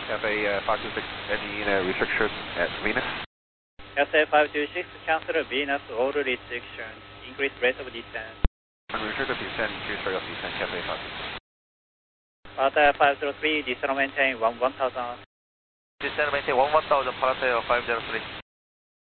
FA 526, any restrictions at Venus? SA 526, cancel Venus, all restrictions, increase rate of descent. Unrestricted descent, increase rate of descent, FA 526. Parata 503, descent maintain 1000. Descent maintain 1000, Parata 503.